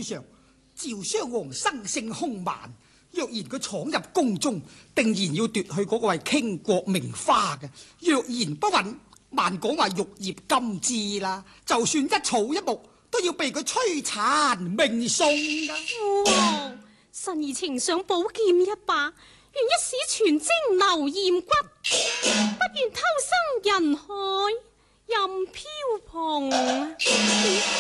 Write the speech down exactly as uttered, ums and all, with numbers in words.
書上，趙襄王生性兇蠻，若然佢闖入宮中，定然要奪去嗰個係傾國名花嘅。若然不允，萬講話玉葉金枝啦，就算一草一木，都要被佢摧殘命送噶。 父王，臣兒情想寶劍一把，願一使全精流鹽骨，不願偷生人海任飄蓬。